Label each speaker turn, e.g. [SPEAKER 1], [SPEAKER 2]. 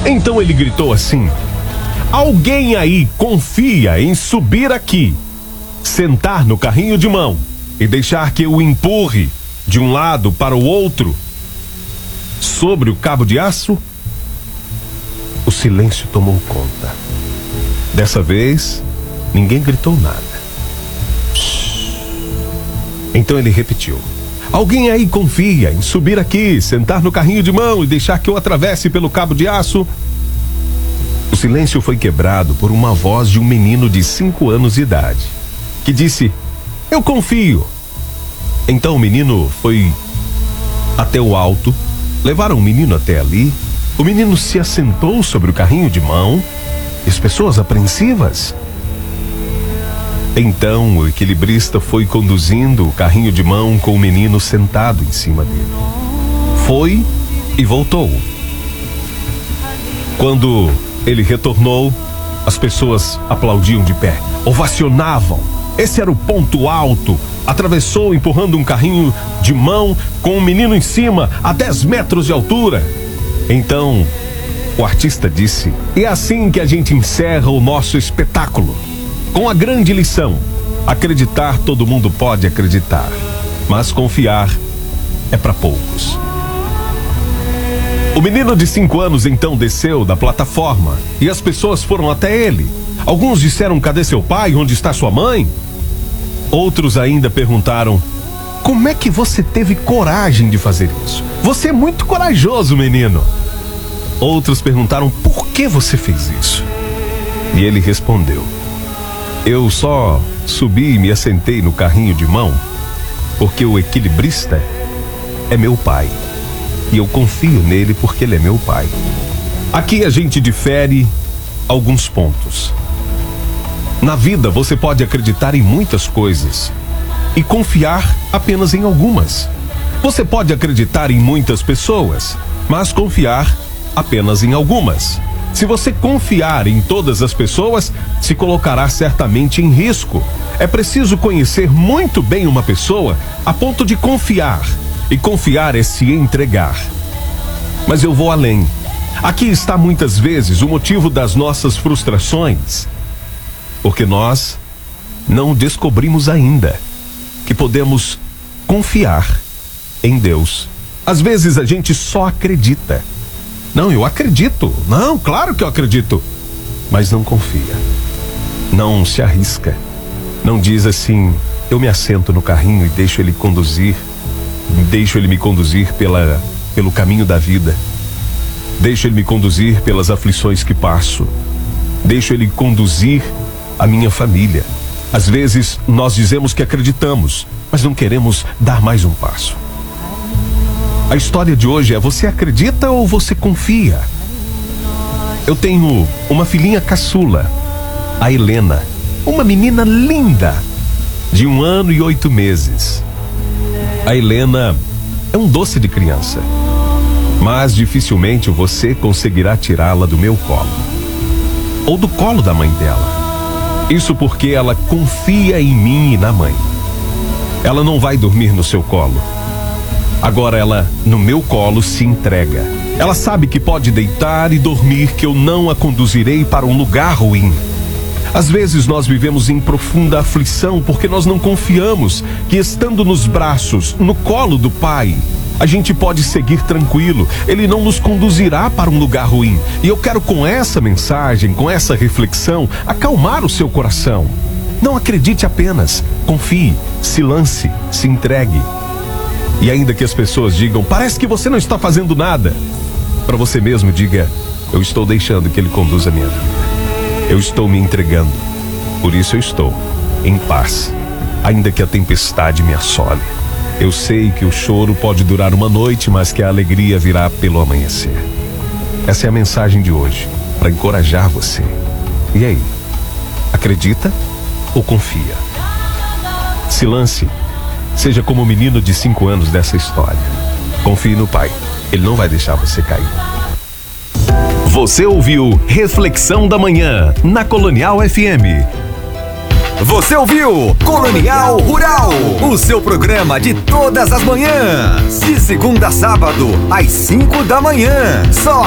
[SPEAKER 1] Então ele gritou assim: alguém aí confia em subir aqui, sentar no carrinho de mão e deixar que eu o empurre de um lado para o outro sobre o cabo de aço? O silêncio tomou conta. Dessa vez, ninguém gritou nada. Então ele repetiu: alguém aí confia em subir aqui, sentar no carrinho de mão e deixar que eu atravesse pelo cabo de aço? O silêncio foi quebrado por uma voz de um menino de 5 anos de idade, que disse: eu confio. Então o menino foi até o alto, levaram o menino até ali, o menino se assentou sobre o carrinho de mão, e as pessoas apreensivas. Então o equilibrista foi conduzindo o carrinho de mão com o menino sentado em cima dele. Foi e voltou. Quando ele retornou, as pessoas aplaudiam de pé, ovacionavam. Esse era o ponto alto. Atravessou empurrando um carrinho de mão com um menino em cima, a 10 metros de altura. Então, o artista disse: é assim que a gente encerra o nosso espetáculo, com a grande lição: acreditar todo mundo pode acreditar, mas confiar é para poucos. O menino de 5 anos então desceu da plataforma e as pessoas foram até ele. Alguns disseram: cadê seu pai? Onde está sua mãe? Outros ainda perguntaram: como é que você teve coragem de fazer isso? Você é muito corajoso, menino. Outros perguntaram: por que você fez isso? E ele respondeu: eu só subi e me assentei no carrinho de mão porque o equilibrista é meu pai. E eu confio nele porque ele é meu pai. Aqui a gente difere alguns pontos. Na vida você pode acreditar em muitas coisas e confiar apenas em algumas. Você pode acreditar em muitas pessoas, mas confiar apenas em algumas. Se você confiar em todas as pessoas, se colocará certamente em risco. É preciso conhecer muito bem uma pessoa a ponto de confiar. E confiar é se entregar. Mas eu vou além. Aqui está muitas vezes o motivo das nossas frustrações. Porque nós não descobrimos ainda que podemos confiar em Deus. Às vezes a gente só acredita. Não, eu acredito. Não, claro que eu acredito. Mas não confia. Não se arrisca. Não diz assim: eu me assento no carrinho e deixo ele conduzir. Deixo ele me conduzir pelo caminho da vida. Deixo ele me conduzir pelas aflições que passo. Deixo ele conduzir a minha família. Às vezes nós dizemos que acreditamos, mas não queremos dar mais um passo. A história de hoje é: você acredita ou você confia? Eu tenho uma filhinha caçula, a Helena, uma menina linda, de 1 ano e 8 meses. A Helena é um doce de criança, mas dificilmente você conseguirá tirá-la do meu colo, ou do colo da mãe dela. Isso porque ela confia em mim e na mãe. Ela não vai dormir no seu colo. Agora ela, no meu colo, se entrega. Ela sabe que pode deitar e dormir, que eu não a conduzirei para um lugar ruim. Às vezes nós vivemos em profunda aflição porque nós não confiamos que, estando nos braços, no colo do Pai, a gente pode seguir tranquilo. Ele não nos conduzirá para um lugar ruim. E eu quero, com essa mensagem, com essa reflexão, acalmar o seu coração. Não acredite apenas, confie, se lance, se entregue. E ainda que as pessoas digam: parece que você não está fazendo nada, para você mesmo diga: eu estou deixando que ele conduza a minha vida. Eu estou me entregando. Por isso eu estou em paz, ainda que a tempestade me assole. Eu sei que o choro pode durar uma noite, mas que a alegria virá pelo amanhecer. Essa é a mensagem de hoje, para encorajar você. E aí? Acredita ou confia? Se lance. Seja como o menino de 5 anos dessa história. Confie no Pai. Ele não vai deixar você cair.
[SPEAKER 2] Você ouviu Reflexão da Manhã, na Colonial FM. Você ouviu Colonial Rural, o seu programa de todas as manhãs, de segunda a sábado, às 5 da manhã, só